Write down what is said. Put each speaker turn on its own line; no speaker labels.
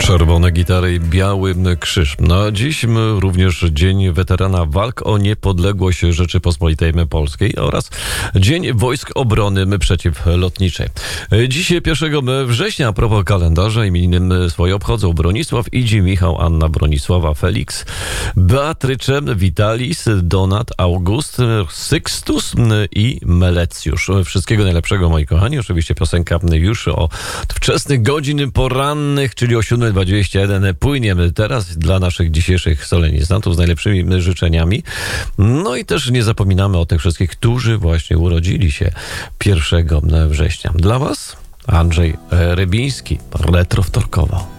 Czerwone gitary i biały krzyż. No, dziś również Dzień Weterana Walk o Niepodległość Rzeczypospolitej Polskiej oraz Dzień Wojsk Obrony Przeciwlotniczej. Dziś 1 września, a propos kalendarza, imieniny swoje obchodzą Bronisław, Idzi, Michał, Anna, Bronisława, Felix, Beatrycze, Witalis, Donat, August, Sykstus i Melecjusz. Wszystkiego najlepszego, moi kochani. Oczywiście piosenka już o wczesnych godzin porannych, czyli o 7:21 płyniemy teraz dla naszych dzisiejszych solenizantów z najlepszymi życzeniami. No i też nie zapominamy o tych wszystkich, którzy właśnie urodzili się 1 września. Dla was Andrzej Rybiński, Retro Wtorkowo.